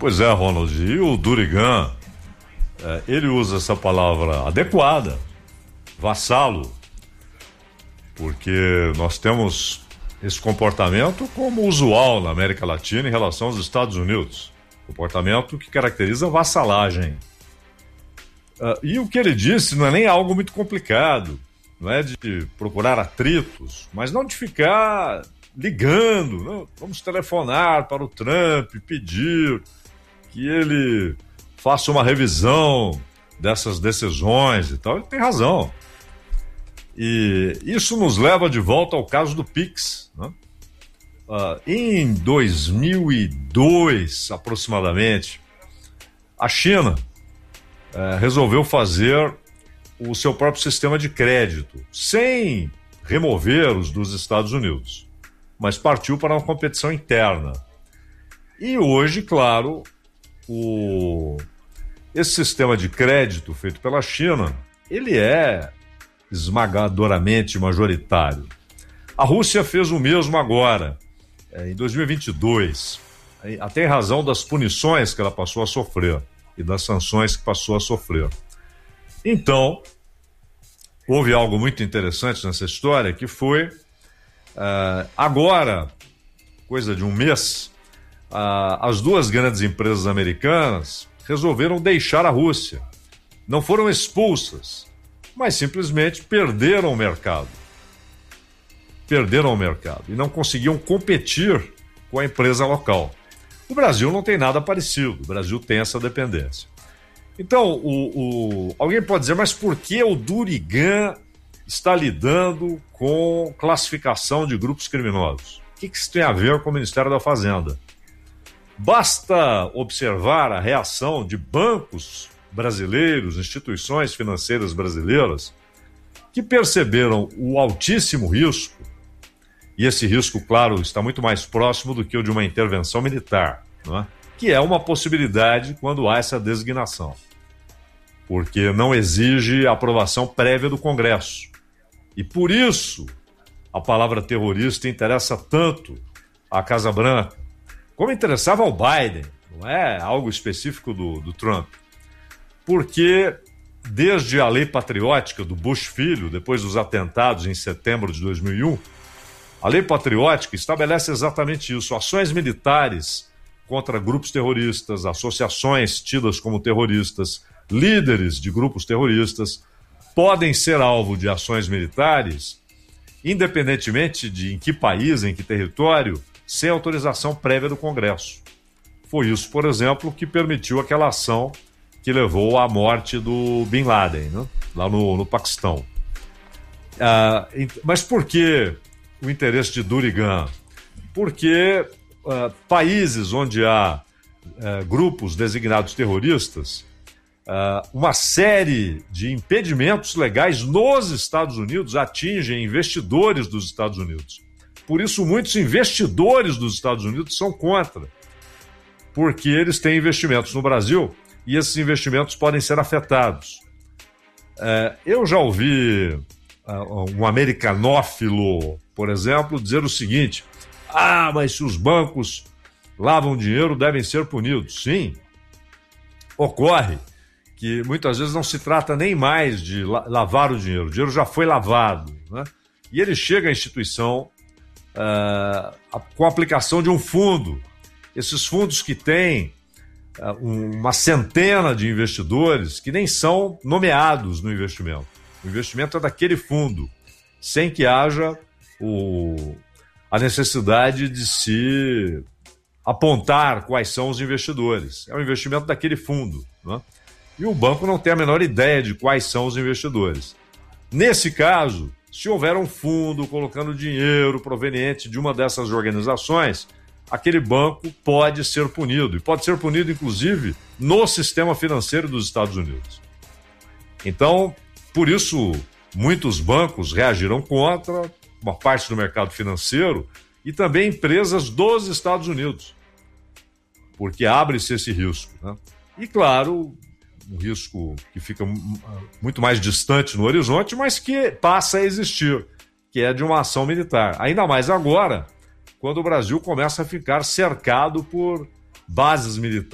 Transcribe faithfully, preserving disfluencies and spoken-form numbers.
Pois é, Ronald, e o Durigan, é, ele usa essa palavra adequada, vassalo, porque nós temos esse comportamento como usual na América Latina em relação aos Estados Unidos, comportamento que caracteriza vassalagem. Uh, e o que ele disse não é nem algo muito complicado, não é de procurar atritos, mas não de ficar ligando, não, vamos telefonar para o Trump, pedir que ele faça uma revisão dessas decisões e tal. Ele tem razão. E isso nos leva de volta ao caso do Pix, né? Uh, em dois mil e dois, aproximadamente, a China uh, resolveu fazer o seu próprio sistema de crédito, sem remover os dos Estados Unidos, mas partiu para uma competição interna. E hoje, claro, o... esse sistema de crédito feito pela China, ele é esmagadoramente majoritário. A Rússia fez o mesmo agora, em dois mil e vinte e dois, até em razão das punições que ela passou a sofrer e das sanções que passou a sofrer. Então, houve algo muito interessante nessa história, que foi, uh, agora, coisa de um mês, uh, as duas grandes empresas americanas resolveram deixar a Rússia. Não foram expulsas, mas simplesmente perderam o mercado. Perderam o mercado e não conseguiam competir com a empresa local. O Brasil não tem nada parecido, o Brasil tem essa dependência. Então, o, o, alguém pode dizer, mas por que o Durigan está lidando com classificação de grupos criminosos? O que, que isso tem a ver com o Ministério da Fazenda? Basta observar a reação de bancos brasileiros, instituições financeiras brasileiras, que perceberam o altíssimo risco, e esse risco, claro, está muito mais próximo do que o de uma intervenção militar, não é? Que é uma possibilidade quando há essa designação, porque não exige aprovação prévia do Congresso. E por isso a palavra terrorista interessa tanto à Casa Branca, como interessava ao Biden, não é algo específico do, do Trump. Porque desde a lei patriótica do Bush filho, depois dos atentados em setembro de dois mil e um, a lei patriótica estabelece exatamente isso: ações militares contra grupos terroristas, associações tidas como terroristas, líderes de grupos terroristas, podem ser alvo de ações militares, independentemente de em que país, em que território, sem autorização prévia do Congresso. Foi isso, por exemplo, que permitiu aquela ação que levou à morte do Bin Laden, né? Lá no, no Paquistão. Ah, mas por que o interesse de Durigan? Porque uh, países onde há uh, grupos designados terroristas, uh, uma série de impedimentos legais nos Estados Unidos atingem investidores dos Estados Unidos. Por isso, muitos investidores dos Estados Unidos são contra, porque eles têm investimentos no Brasil e esses investimentos podem ser afetados. Uh, eu já ouvi uh, um americanófilo, por exemplo, dizer o seguinte: ah, mas se os bancos lavam dinheiro, devem ser punidos. Sim, ocorre que muitas vezes não se trata nem mais de la- lavar o dinheiro, o dinheiro já foi lavado, né? E ele chega à instituição uh, a, com a aplicação de um fundo. Esses fundos que têm uh, um, uma centena de investidores que nem são nomeados no investimento. O investimento é daquele fundo, sem que haja O, a necessidade de se apontar quais são os investidores. É o investimento daquele fundo, né? E o banco não tem a menor ideia de quais são os investidores. Nesse caso, se houver um fundo colocando dinheiro proveniente de uma dessas organizações, aquele banco pode ser punido, e pode ser punido, inclusive, no sistema financeiro dos Estados Unidos. Então, por isso, muitos bancos reagiram contra, uma parte do mercado financeiro e também empresas dos Estados Unidos, porque abre-se esse risco, né? E, claro, um risco que fica muito mais distante no horizonte, mas que passa a existir, que é de uma ação militar. Ainda mais agora, quando o Brasil começa a ficar cercado por bases militares